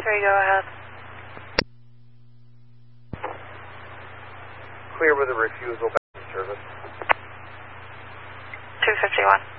3, go ahead. Clear with a refusal back to service. 251.